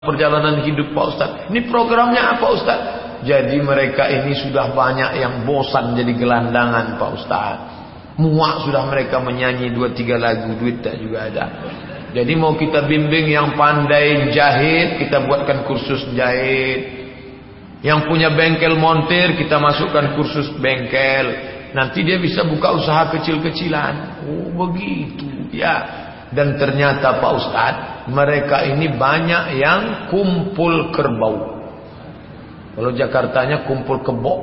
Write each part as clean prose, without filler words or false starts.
perjalanan hidup Pak Ustaz. Ini programnya apa Ustaz? Jadi mereka ini sudah banyak yang bosan jadi gelandangan Pak Ustaz. Muak sudah mereka menyanyi 2-3 lagu, duit tak juga ada. Jadi mau kita bimbing yang pandai jahit, kita buatkan kursus jahit. Yang punya bengkel montir, kita masukkan kursus bengkel. Nanti dia bisa buka usaha kecil-kecilan. Oh begitu ya. Dan ternyata Pak Ustaz, mereka ini banyak yang kumpul kerbau. Kalau Jakartanya kumpul kebo.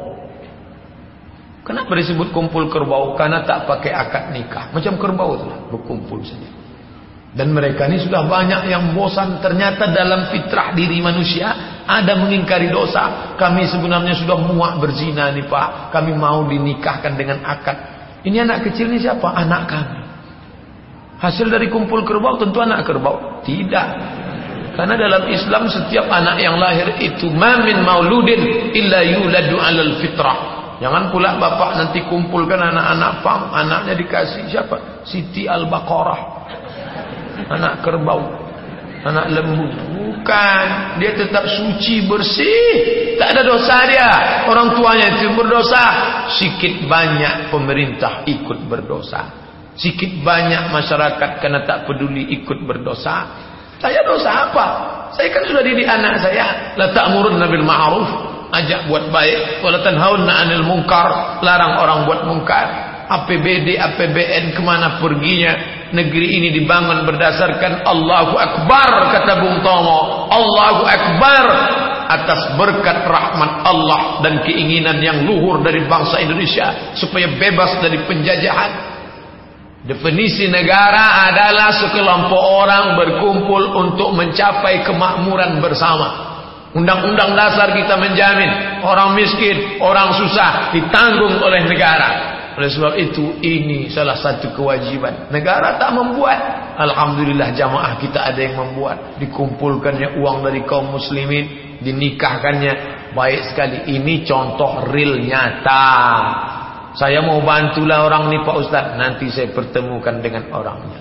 Kenapa disebut kumpul kerbau? Karena tak pakai akad nikah. Macam kerbau itulah, berkumpul saja. Dan mereka ini sudah banyak yang bosan. Ternyata dalam fitrah diri manusia ada mengingkari dosa. Kami sebenarnya sudah muak berzina nih Pak. Kami mau dinikahkan dengan akad. Ini anak kecil ini siapa? Anak kami. Hasil dari kumpul kerbau tentu anak kerbau. Tidak. Karena dalam Islam setiap anak yang lahir itu ma min mauludin illa yuladu 'alal fitrah. Jangan pula bapak nanti kumpulkan anak-anak pam, anaknya dikasih siapa? Siti Al-Baqarah. Anak kerbau, anak lembu. Bukan, dia tetap suci, bersih, tak ada dosa dia. Orang tuanya itu berdosa. Sikit banyak pemerintah ikut berdosa. Sikit banyak masyarakat karena tak peduli ikut berdosa. Saya dosa apa? Saya kan sudah didik anak saya. La ta'murunna bil ma'ruf, ajak buat baik. Wa la tanhauna 'anil munkar, larang orang buat mungkar. APBD, APBN kemana perginya? Negeri ini dibangun berdasarkan Allahu Akbar, kata Bung Tomo. Allahu Akbar atas berkat rahmat Allah dan keinginan yang luhur dari bangsa Indonesia supaya bebas dari penjajahan. Definisi negara adalah sekelompok orang berkumpul untuk mencapai kemakmuran bersama. Undang-undang dasar kita menjamin orang miskin, orang susah ditanggung oleh negara. Oleh sebab itu ini salah satu kewajiban. Negara tak membuat. Alhamdulillah jamaah kita ada yang membuat. Dikumpulkannya uang dari kaum muslimin, dinikahkannya. Baik sekali. Ini contoh real nyata. Saya mau bantulah orang ni Pak Ustaz. Nanti saya pertemukan dengan orangnya.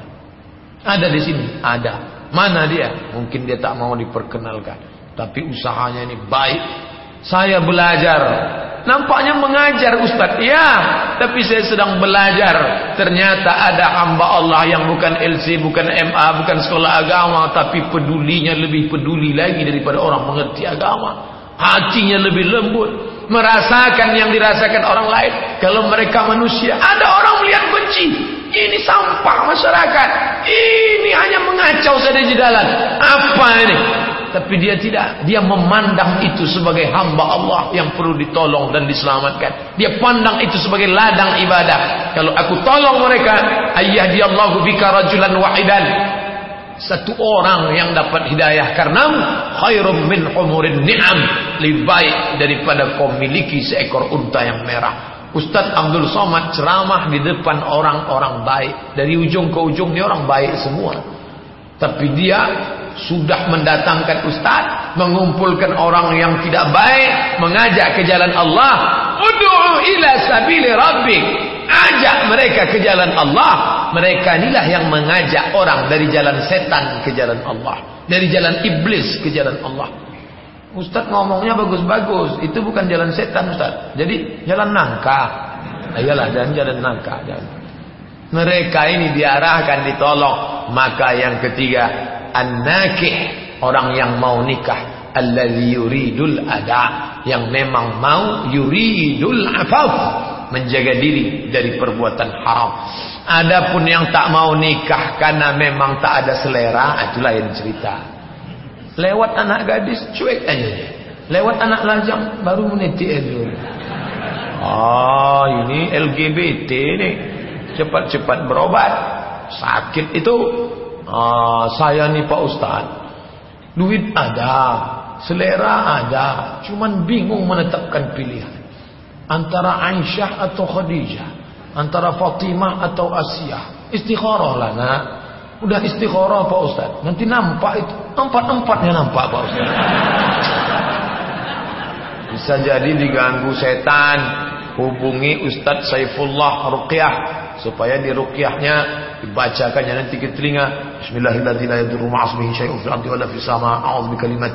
Ada di sini? Ada. Mana dia? Mungkin dia tak mau diperkenalkan. Tapi usahanya ini baik. Saya belajar. Nampaknya mengajar Ustaz. Ya, tapi saya sedang belajar. Ternyata ada hamba Allah yang bukan LC, bukan MA, bukan sekolah agama. Tapi pedulinya lebih peduli lagi daripada orang mengerti agama. Hatinya lebih lembut. Merasakan yang dirasakan orang lain. Kalau mereka manusia, ada orang melihat benci. Ini sampah masyarakat. Ini hanya mengacau saja di jalan. Apa ini? Tapi dia tidak. Dia memandang itu sebagai hamba Allah yang perlu ditolong dan diselamatkan. Dia pandang itu sebagai ladang ibadah. Kalau aku tolong mereka, ayyahdiyallahu bika rajulan wahidan. Satu orang yang dapat hidayah karenamu khairum min humurin ni'am, lebih baik daripada kau miliki seekor unta yang merah. Ustaz Abdul Somad ceramah di depan orang-orang baik. Dari ujung ke ujung ini orang baik semua. Tapi dia sudah mendatangkan ustaz, mengumpulkan orang yang tidak baik, mengajak ke jalan Allah. Ud'u ila sabili rabbik. Ajak mereka ke jalan Allah. Mereka inilah yang mengajak orang dari jalan setan ke jalan Allah, dari jalan iblis ke jalan Allah. Ustaz ngomongnya bagus-bagus, itu bukan jalan setan Ustaz. Jadi jalan nangka. Ayolah, jalan nangka. Mereka ini diarahkan, ditolong. Maka yang ketiga, an-nakih, orang yang mau nikah. Alladzi yuridul ada, yang memang mau yuridul afaf, menjaga diri dari perbuatan haram. Adapun yang tak mau nikah karena memang tak ada selera, itulah yang cerita. Lewat anak gadis cuek aja. Lewat anak lajang baru menitik dulu. Oh, ini LGBT nih. Cepat-cepat berobat. Sakit itu. Saya nih Pak Ustaz. Duit ada, selera ada, cuman bingung menetapkan pilihan. Antara Aisyah atau Khadijah, antara Fatimah atau Asiyah. Istikharah lah nak. Udah istikharah Pak Ustaz. Nanti nampak itu. Empat-empatnya nampak Pak Ustaz. Bisa jadi diganggu setan. Hubungi Ustaz Saifullah Ruqyah supaya di ruqyahnya dibacakannya nanti ke telinga. Bismillahirrahmanirrahim. La yadurru ma'asmihi syai'un fil ardi wala fis sama'. A'udzu bikalimat